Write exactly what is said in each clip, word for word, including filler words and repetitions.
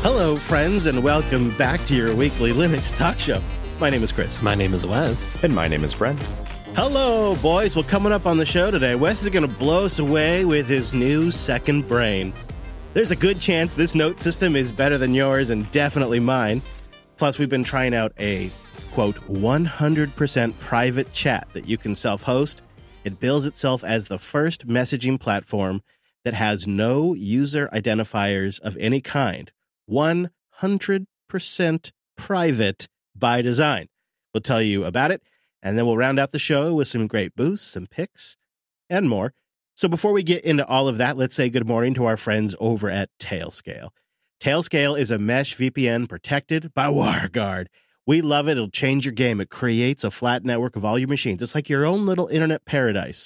Hello, friends, and welcome back to your weekly Linux talk show. My name is Chris. My name is Wes. And my name is Brent. Hello, boys. Well, coming up on the show today, Wes is going to blow us away with his new second brain. There's a good chance this note system is better than yours and definitely mine. Plus, we've been trying out a, quote, one hundred percent private chat that you can self-host. It bills itself as the first messaging platform that has no user identifiers of any kind. one hundred percent private by design. We'll tell you about it, and then we'll round out the show with some great boosts, some picks, and more. So before we get into all of that, let's say good morning to our friends over at Tailscale. Tailscale is a mesh V P N protected by WireGuard. We love it. It'll change your game. It creates a flat network of all your machines. It's like your own little internet paradise.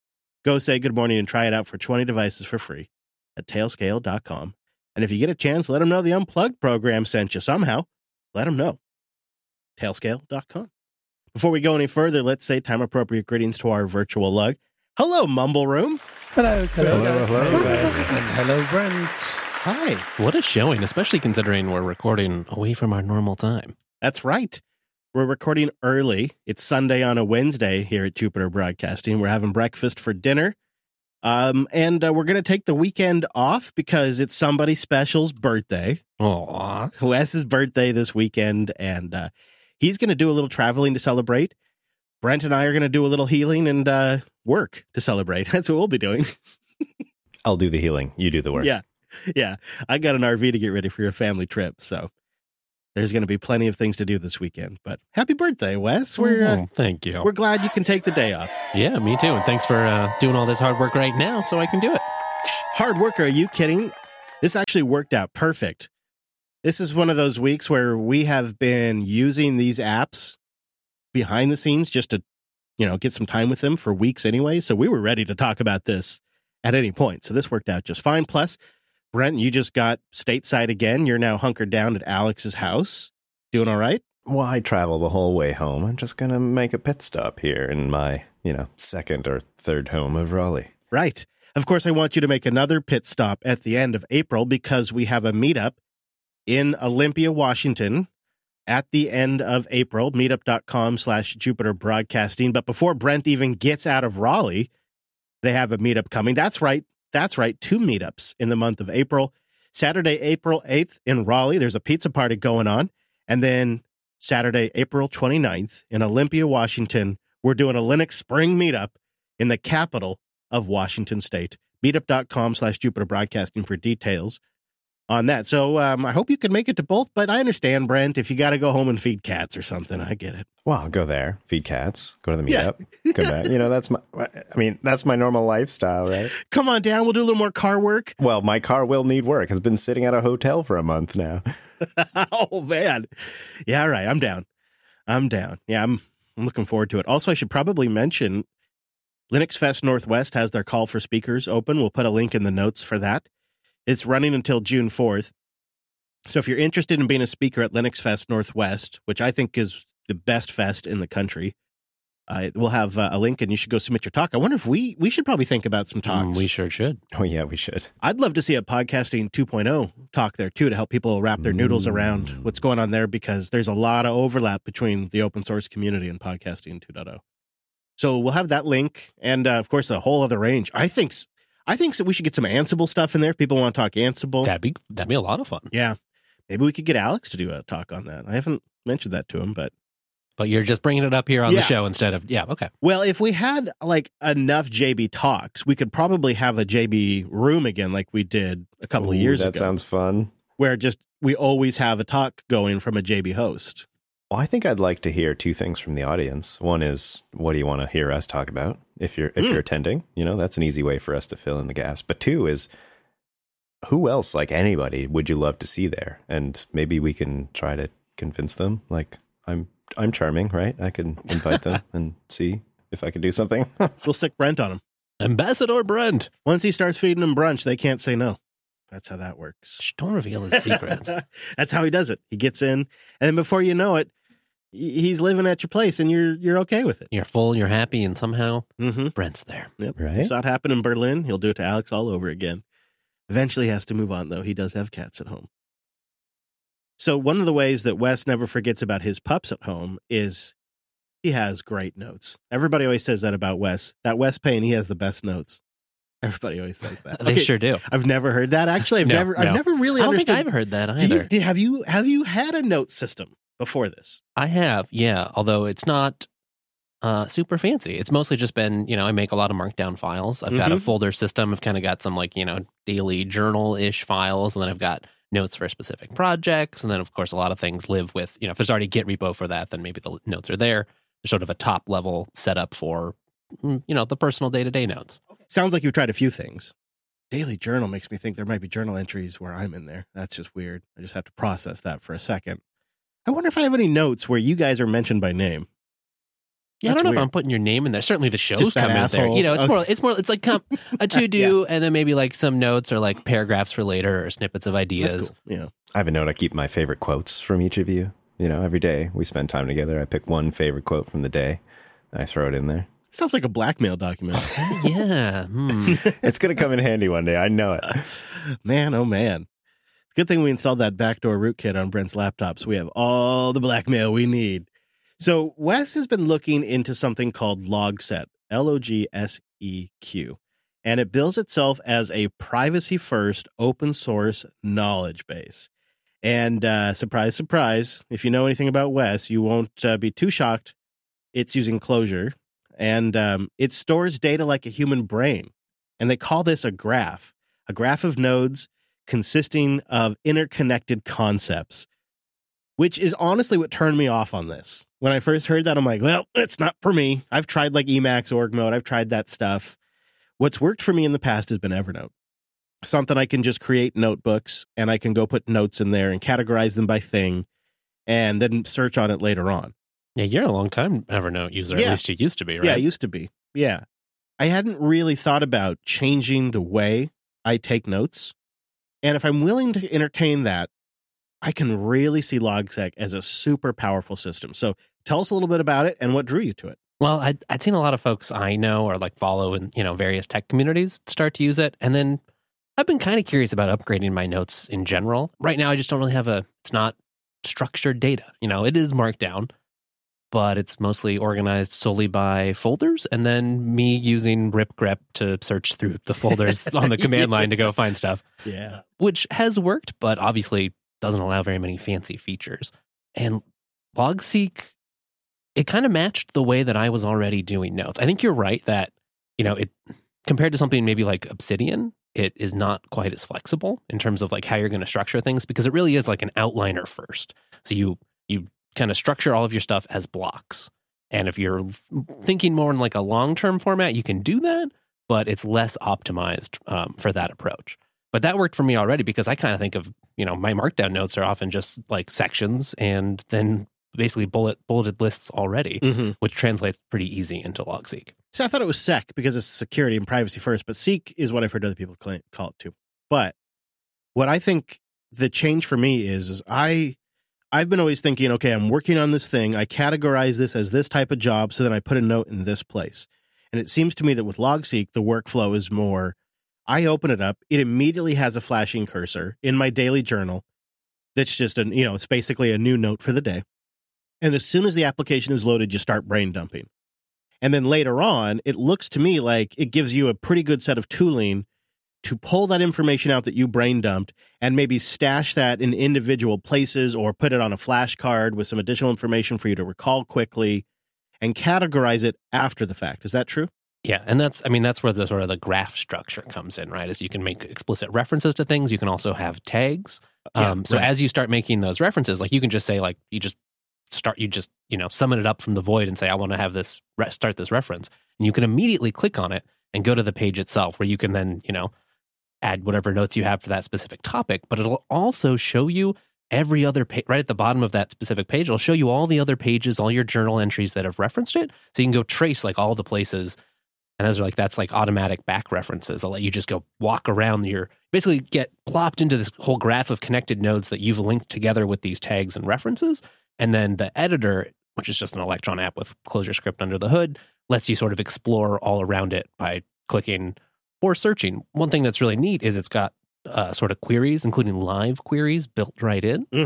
Go say good morning and try it out for twenty devices for free at tailscale dot com. And if you get a chance, let them know the Unplugged program sent you somehow. Let them know. tailscale dot com. Before we go any further, let's say time-appropriate greetings to our virtual lug. Hello, Mumble Room. Hello, hello, hello, hello, hello, guys. And hello, Brent. Hi. What a showing, especially considering we're recording away from our normal time. That's right. We're recording early. It's Sunday on a Wednesday here at Jupiter Broadcasting. We're having breakfast for dinner. Um, and uh, we're going to take the weekend off because it's somebody special's birthday. Aw. Wes's birthday this weekend, and uh, he's going to do a little traveling to celebrate. Brent and I are going to do a little healing and uh, work to celebrate. That's what we'll be doing. I'll do the healing. You do the work. Yeah. Yeah. I got an R V to get ready for your family trip, so there's going to be plenty of things to do this weekend. But happy birthday, Wes. We're uh, Oh, thank you. we're glad you can take the day off. Yeah, me too. And thanks for uh, doing all this hard work right now so I can do it. Hard work, are you kidding? This actually worked out perfect. This is one of those weeks where we have been using these apps behind the scenes just to, you know, get some time with them for weeks anyway. So we were ready to talk about this at any point. So this worked out just fine. Plus, Brent, you just got stateside again. You're now hunkered down at Alex's house. Doing all right? Well, I travel the whole way home. I'm just going to make a pit stop here in my, you know, second or third home of Raleigh. Right. Of course, I want you to make another pit stop at the end of April because we have a meetup in Olympia, Washington at the end of April, meetup.com slash Jupiter Broadcasting. But before Brent even gets out of Raleigh, they have a meetup coming. That's right. That's right. Two meetups in the month of April. Saturday, April eighth in Raleigh, there's a pizza party going on. And then Saturday, April twenty-ninth in Olympia, Washington, we're doing a Linux spring meetup in the capital of Washington State. Meetup.com slash Jupiter Broadcasting for details on that. So um, I hope you can make it to both, but I understand, Brent, if you got to go home and feed cats or something, I get it. Well, I'll go there, feed cats, go to the Yeah. meetup, come back. You know, that's my, I mean, that's my normal lifestyle, right? Come on down. We'll do a little more car work. Well, my car will need work. It's been sitting at a hotel for a month now. Oh, man. Yeah, all right. I'm down. I'm down. Yeah, I'm, I'm looking forward to it. Also, I should probably mention Linux Fest Northwest has their call for speakers open. We'll put a link in the notes for that. It's running until June fourth. So if you're interested in being a speaker at Linux Fest Northwest, which I think is the best fest in the country, uh, we'll have uh, a link and you should go submit your talk. I wonder if we we should probably think about some talks. Mm, we sure should. Oh, yeah, we should. I'd love to see a podcasting two point oh talk there, too, to help people wrap their noodles around what's going on there, because there's a lot of overlap between the open source community and podcasting two point oh. So we'll have that link and, uh, of course, a whole other range. I think I think so we should get some Ansible stuff in there if people want to talk Ansible. That'd be, that'd be a lot of fun. Yeah. Maybe we could get Alex to do a talk on that. I haven't mentioned that to him, but... But you're just bringing it up here on Yeah. the show instead of, yeah, okay. Well, if we had, like, enough J B talks, we could probably have a J B room again like we did a couple Ooh, of years that ago. That sounds fun. Where just we always have a talk going from a J B host. Well, I think I'd like to hear two things from the audience. One is, what do you want to hear us talk about if you're if Mm. you're attending? You know, that's an easy way for us to fill in the gaps. But two is, who else, like anybody, would you love to see there? And maybe we can try to convince them. Like, I'm I'm charming, right? I can invite them and see if I can do something. We'll stick Brent on him. Ambassador Brent. Once he starts feeding them brunch, they can't say no. That's how that works. Shh, don't reveal his secrets. That's how he does it. He gets in, and then before you know it, he's living at your place, and you're you're okay with it. You're full, you're happy, and somehow Mm-hmm. Brent's there. Yep. Right? You saw it happen in Berlin. He'll do it to Alex all over again. Eventually, he has to move on, though. He does have cats at home. So one of the ways that Wes never forgets about his pups at home is he has great notes. Everybody always says that about Wes. That Wes Payne, he has the best notes. Everybody always says that. They Okay, sure do. I've never heard that. Actually, I've No, never, I've no. never really I don't understood. think I've heard that Do you, either. do, have you, have you had a note system before this? I have, yeah. Although it's not uh, super fancy. It's mostly just been, you know, I make a lot of markdown files. I've got a Mhm. folder system. I've kind of got some like, you know, daily journal-ish files. And then I've got notes for specific projects. And then, of course, a lot of things live with, you know, if there's already a Git repo for that, then maybe the notes are there. There's sort of a top level setup for, mm, you know, the personal day-to-day notes. Sounds like you've tried a few things. Daily journal makes me think there might be journal entries where I'm in there. That's just weird. I just have to process that for a second. I wonder if I have any notes where you guys are mentioned by name. Yeah, I That's don't know weird. if I'm putting your name in there. Certainly the shows Just that come in there. asshole. You know, it's Okay. more, it's more, it's like com- a to-do and then maybe like some notes or like paragraphs for later or snippets of ideas. That's cool. Yeah. I have a note. I keep my favorite quotes from each of you. You know, every day we spend time together. I pick one favorite quote from the day. And I throw it in there. Sounds like a blackmail document. Yeah. Hmm. It's going to come in handy one day. I know it. Man, oh man. Good thing we installed that backdoor rootkit on Brent's laptop, so we have all the blackmail we need. So Wes has been looking into something called Logseq, L O G S E Q, and it bills itself as a privacy-first open source knowledge base. And uh, surprise, surprise, if you know anything about Wes, you won't uh, be too shocked. It's using Clojure, and um, it stores data like a human brain. And they call this a graph, a graph of nodes consisting of interconnected concepts, which is honestly what turned me off on this. When I first heard that, I'm like, well, it's not for me. I've tried like Emacs, org mode. I've tried that stuff. What's worked for me in the past has been Evernote. Something I can just create notebooks and I can go put notes in there and categorize them by thing and then search on it later on. Yeah, you're a long time Evernote user. Yeah. At least you used to be, right? Yeah, it used to be. Yeah. I hadn't really thought about changing the way I take notes. And if I'm willing to entertain that, I can really see Logseq as a super powerful system. So tell us a little bit about it and what drew you to it. Well, I'd, I'd seen a lot of folks I know or like follow in, you know, various tech communities start to use it. And then I've been kind of curious about upgrading my notes in general. Right now, I just don't really have a, it's not structured data. You know, it is Markdown, but it's mostly organized solely by folders and then me using rip grep to search through the folders on the command line to go find stuff, Yeah. which has worked, but obviously doesn't allow very many fancy features. And Logseq, it kind of matched the way that I was already doing notes. I think you're right that, you know, it compared to something maybe like Obsidian, it is not quite as flexible in terms of like how you're going to structure things because it really is like an outliner first. So you you kind of structure all of your stuff as blocks. And if you're thinking more in like a long-term format, you can do that, but it's less optimized um, for that approach. But that worked for me already because I kind of think of, you know, my Markdown notes are often just like sections and then basically bullet bulleted lists already, Mm-hmm. which translates pretty easy into Logseq. So I thought it was Sec because it's security and privacy first, but Seek is what I've heard other people call it, call it too. But what I think the change for me is, is I, I've been always thinking, okay, I'm working on this thing. I categorize this as this type of job, so then I put a note in this place. And it seems to me that with Logseq, the workflow is more, I open it up, it immediately has a flashing cursor in my daily journal. That's just a, you know, it's basically a new note for the day. And as soon as the application is loaded, you start brain dumping. And then later on, it looks to me like it gives you a pretty good set of tooling to pull that information out that you brain dumped and maybe stash that in individual places or put it on a flashcard with some additional information for you to recall quickly and categorize it after the fact. Is that true? Yeah, and that's, I mean, that's where the sort of the graph structure comes in, right? Is you can make explicit references to things. You can also have tags. Yeah, Um, so right. as you start making those references, like you can just say like, you just start, you just, you know, summon it up from the void and say, I want to have this, re- start this reference. And you can immediately click on it and go to the page itself where you can then, you know, add whatever notes you have for that specific topic. But it'll also show you every other page, right at the bottom of that specific page. It'll show you all the other pages, all your journal entries that have referenced it. So you can go trace like all the places. And those are like, that's like automatic back references. They'll let you just go walk around your, basically get plopped into this whole graph of connected nodes that you've linked together with these tags and references. And then the editor, which is just an Electron app with ClojureScript under the hood, lets you sort of explore all around it by clicking or searching. One thing that's really neat is it's got uh, sort of queries, including live queries built right in. Mm-hmm.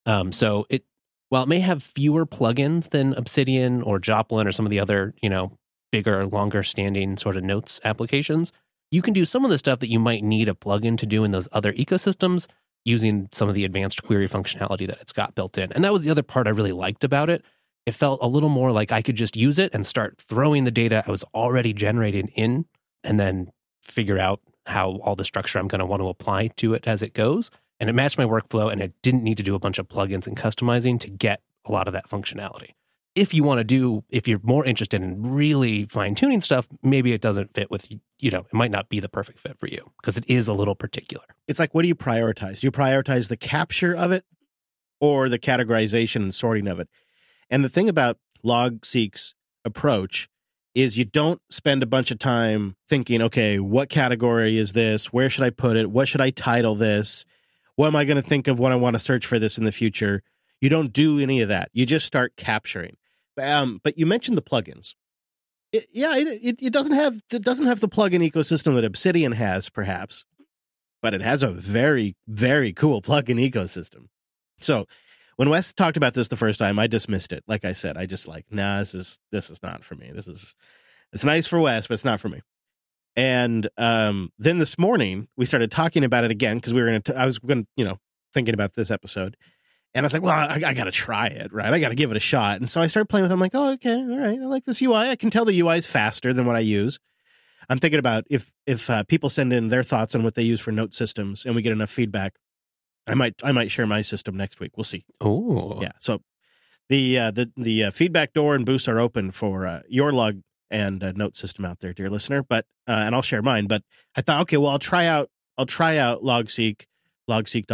Um, so it while it may have fewer plugins than Obsidian or Joplin or some of the other, you know, bigger, longer standing sort of notes applications, you can do some of the stuff that you might need a plugin to do in those other ecosystems using some of the advanced query functionality that it's got built in. And that was the other part I really liked about it. It felt a little more like I could just use it and start throwing the data I was already generating in and then figure out how all the structure I'm going to want to apply to it as it goes. And it matched my workflow, and it didn't need to do a bunch of plugins and customizing to get a lot of that functionality. If you want to do, if you're more interested in really fine-tuning stuff, maybe it doesn't fit with, you know, it might not be the perfect fit for you because it is a little particular. It's like, what do you prioritize? Do you prioritize the capture of it or the categorization and sorting of it? And the thing about LogSeq's approach is you don't spend a bunch of time thinking, okay, what category is this? Where should I put it? What should I title this? What am I going to think of when I want to search for this in the future? You don't do any of that. You just start capturing. Um, but you mentioned the plugins. It, yeah, it, it, it doesn't have it doesn't have the plugin ecosystem that Obsidian has, perhaps, but it has a very, very cool plugin ecosystem. So when Wes talked about this the first time, I dismissed it. Like I said, I just like, nah, this is this is not for me. This is it's nice for Wes, but it's not for me. And um, then this morning we started talking about it again because we were going to. I was going to, you know, thinking about this episode, and I was like, well, I, I got to try it, right? I got to give it a shot. And so I started playing with it. I'm like, oh, okay, all right. I like this U I. I can tell the U I is faster than what I use. I'm thinking about if if uh, people send in their thoughts on what they use for note systems, and we get enough feedback, I might I might share my system next week. We'll see. Oh, Yeah. So the uh, the the uh, feedback door and boosts are open for uh, your log and uh, note system out there, dear listener. But uh, and I'll share mine. But I thought, okay, well, I'll try out I'll try out LogSeq, LogSeq